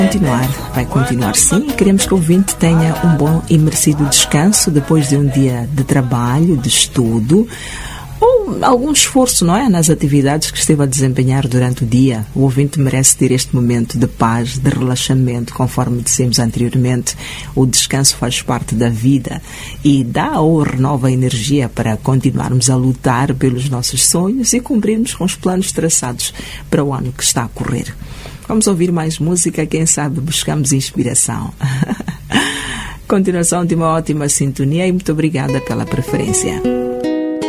Vai continuar sim. Queremos que o ouvinte tenha um bom e merecido descanso depois de um dia de trabalho, de estudo, ou algum esforço, não é? Nas atividades que esteve a desempenhar durante o dia. O ouvinte merece ter este momento de paz, de relaxamento, conforme dissemos anteriormente. O descanso faz parte da vida e dá ou renova energia para continuarmos a lutar pelos nossos sonhos e cumprirmos com os planos traçados para o ano que está a correr. Vamos ouvir mais música, quem sabe buscamos inspiração. Continuação de uma ótima sintonia e muito obrigada pela preferência.